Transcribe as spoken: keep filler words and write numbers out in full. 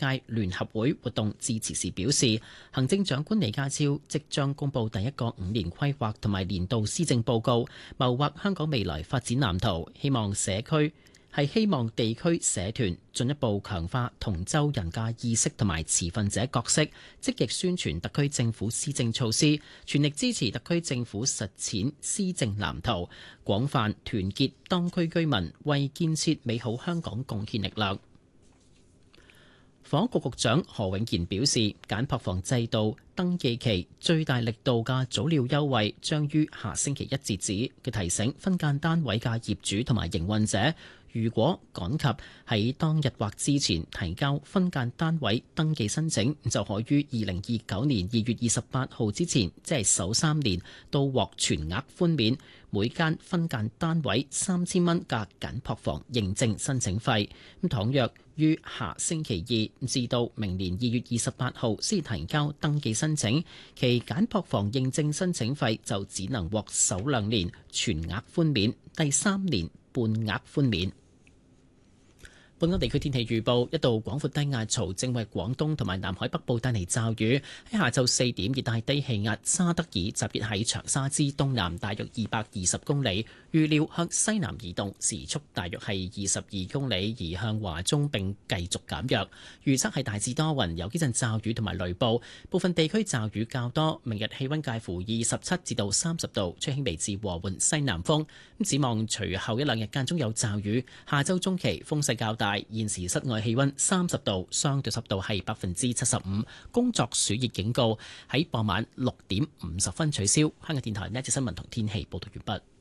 界聯合會活動致辭時表示，行政長官李家超即將公布第一個五年規劃同埋年度施政報告，謀劃香港未來發展藍圖，希望社區係希望地區社團進一步強化同州人嘅意識同埋持份者角色，積極宣傳特區政府施政措施，全力支持特區政府實踐施政藍圖，廣泛團結當區居民，為建設美好香港貢獻力量。房屋局局長何永賢表示，簡樸房制度登記期最大力度嘅早鳥優惠將於下星期一截止。佢提醒分間單位嘅業主同埋營運者，如果趕及喺當日或之前提交分間單位登記申請，就可於二零二九年二月二十八號之前，即係首三年，都獲全額寬免每間分間單位三千蚊嘅簡樸房認證申請費。咁倘若於下星期二至到明年二月二十八號先提交登記申請，其簡樸房認證申請費就只能獲首兩年全額寬免，第三年半額寬免。本港地區天氣預報，一道廣闊低壓槽正為廣東同埋南海北部帶嚟驟雨。喺下晝四點，熱帶低氣壓沙德爾集結喺長沙之東南，大約二百二十公里，預料向西南移動，時速大約係二十二公里，移向華中並繼續減弱。預測係大致多雲，有幾陣驟雨同埋雷暴，部分地區驟雨較多。明日氣溫介乎二十七至到三十度，吹輕微至和緩西南風。咁展望隨後一兩日間中有驟雨，下週中期風勢較大。現時室外氣溫三十度，相對濕度係百分之七十五，工作暑熱警告喺傍晚六點五十分取消。香港電台呢一節新聞同天氣報道完畢。